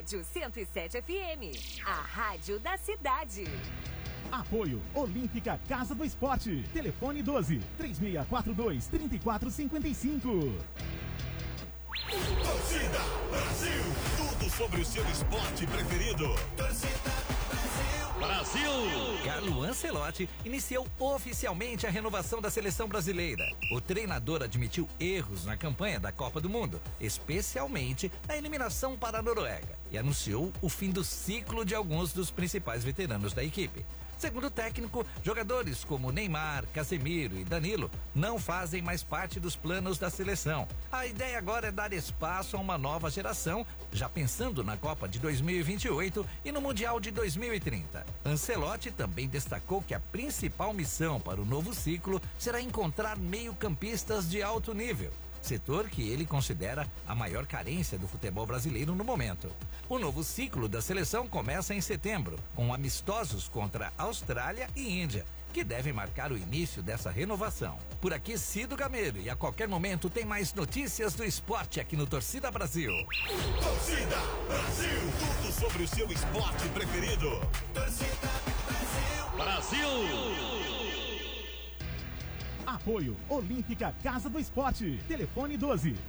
Rádio 107 FM, a rádio da cidade. Apoio Olímpica Casa do Esporte. Telefone 12-3642-3455. Torcida Brasil, tudo sobre o seu esporte preferido. Torcida Brasil. Carlo Ancelotti iniciou oficialmente a renovação da seleção brasileira. O treinador admitiu erros na campanha da Copa do Mundo, especialmente na eliminação para a Noruega, e anunciou o fim do ciclo de alguns dos principais veteranos da equipe. Segundo o técnico, jogadores como Neymar, Casemiro e Danilo não fazem mais parte dos planos da seleção. A ideia agora é dar espaço a uma nova geração, já pensando na Copa de 2028 e no Mundial de 2030. Ancelotti também destacou que a principal missão para o novo ciclo será encontrar meio-campistas de alto nível, setor que ele considera a maior carência do futebol brasileiro no momento. O novo ciclo da seleção começa em setembro, com amistosos contra Austrália e Índia, que devem marcar o início dessa renovação. Por aqui, Cido Gameiro, e a qualquer momento tem mais notícias do esporte aqui no Torcida Brasil. Torcida Brasil, tudo sobre o seu esporte preferido. Torcida Brasil. Apoio Olímpica Casa do Esporte. Telefone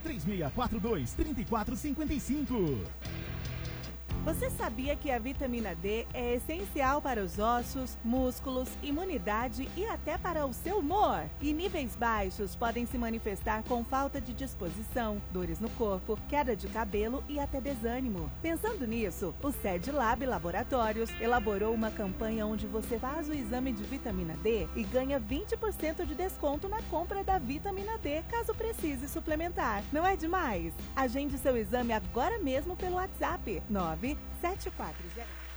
12-3642-3455. Você sabia que a vitamina D é essencial para os ossos, músculos, imunidade e até para o seu humor? E níveis baixos podem se manifestar com falta de disposição, dores no corpo, queda de cabelo e até desânimo. Pensando nisso, o SEDLab Laboratórios elaborou uma campanha onde você faz o exame de vitamina D e ganha 20% de desconto na compra da vitamina D, caso precise suplementar. Não é demais? Agende seu exame agora mesmo pelo WhatsApp 974